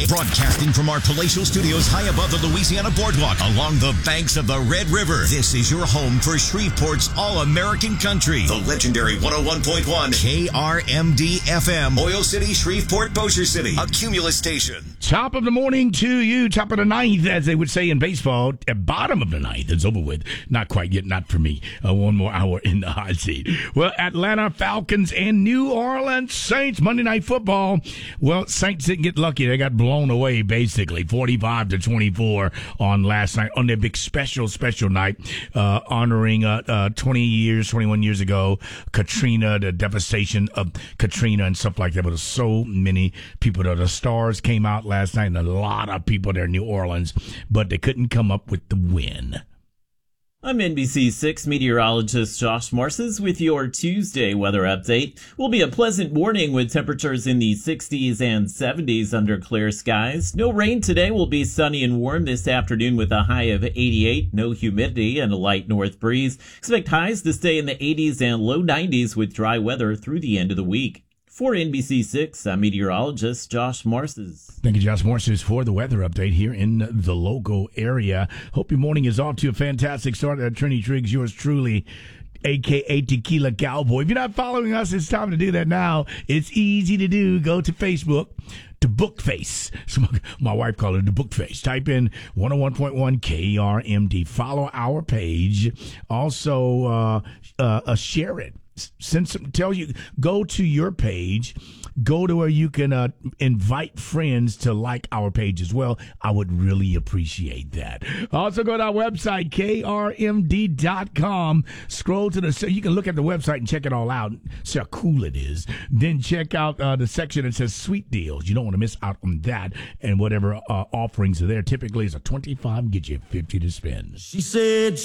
Broadcasting from our palatial studios high above the Louisiana Boardwalk along the banks of the Red River. This is your home for Shreveport's All-American Country. The legendary 101.1 KRMD FM. Oil City, Shreveport, Bossier City. A Cumulus station. Top of the morning to you. Top of the ninth, as they would say in baseball. At bottom of the ninth. It's over with. Not quite yet. Not for me. One more hour in the hot seat. Well, Atlanta Falcons and New Orleans Saints. Monday Night Football. Well, Saints didn't get lucky. They got blown away, basically. 45-24 on last night. On their big special night. Honoring 21 years ago, Katrina, the devastation of Katrina and stuff like that. But so many people there. The stars came out last night and a lot of people there in New Orleans, but they couldn't come up with the win. I'm NBC6 meteorologist Josh Morses with your Tuesday weather update. Will be a pleasant morning with temperatures in the 60s and 70s under clear skies. No rain today. Will be sunny and warm this afternoon with a high of 88. No humidity and a light north breeze. Expect highs to stay in the 80s and low 90s with dry weather through the end of the week. For NBC6, I'm meteorologist Josh Morses. Thank you, Josh Morses, for the weather update here in the local area. Hope your morning is off to a fantastic start. Trini Triggs, yours truly, a.k.a. Tequila Cowboy. If you're not following us, it's time to do that now. It's easy to do. Go to Facebook, to Bookface. So my wife called it the Bookface. Type in 101.1 KRMD. Follow our page. Also, share it. Go to your page, go to where you can invite friends to like our page as well. I would really appreciate that. Also, go to our website, krmd.com. Scroll to so you can look at the website and check it all out, see how cool it is. Then check out the section that says Sweet Deals. You don't want to miss out on that, and whatever offerings are there. Typically, it's a 25, get you 50 to spend. She said